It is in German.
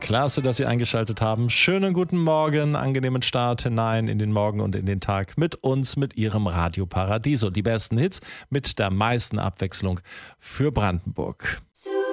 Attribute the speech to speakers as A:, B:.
A: Klasse, dass Sie eingeschaltet haben. Schönen guten Morgen, angenehmen Start hinein in den Morgen und in den Tag mit uns, mit Ihrem Radio Paradiso. Die besten Hits mit der meisten Abwechslung für Brandenburg.